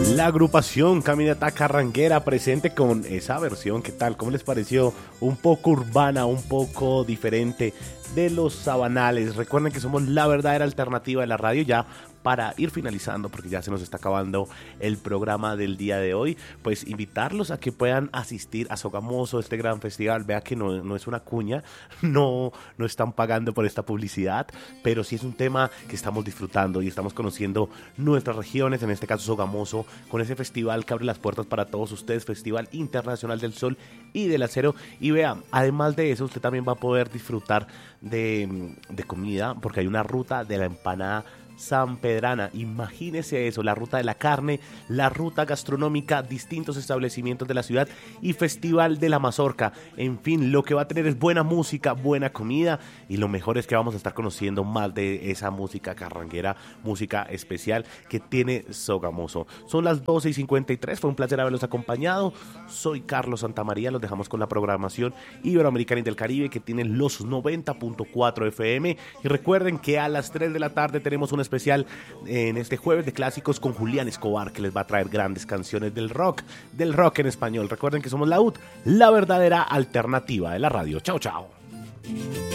La agrupación Caminata Carranguera presente con esa versión, ¿qué tal? ¿Cómo les pareció? Un poco urbana, un poco diferente de los sabanales. Recuerden que somos la verdadera alternativa de la radio ya para ir finalizando, porque ya se nos está acabando el programa del día de hoy. Pues invitarlos a que puedan asistir a Sogamoso, este gran festival. Vea que no es una cuña, no están pagando por esta publicidad, pero sí es un tema que estamos disfrutando y estamos conociendo nuestras regiones, en este caso Sogamoso, con ese festival que abre las puertas para todos ustedes, Festival Internacional del Sol y del Acero. Y vea, además de eso, usted también va a poder disfrutar de comida, porque hay una ruta de la empanada sanpedrana. Imagínese eso, la ruta de la carne, la ruta gastronómica, distintos establecimientos de la ciudad y Festival de la Mazorca. En fin, lo que va a tener es buena música, buena comida, y lo mejor es que vamos a estar conociendo más de esa música carranguera, música especial que tiene Sogamoso. Son las 12:53, fue un placer haberlos acompañado. Soy Carlos Santamaría, los dejamos con la programación iberoamericana y del Caribe, que tiene los 90.4 FM, y recuerden que a las 3 de la tarde tenemos un especial en este jueves de clásicos con Julián Escobar, que les va a traer grandes canciones del rock en español. Recuerden que somos la UT, la verdadera alternativa de la radio. Chao, chao.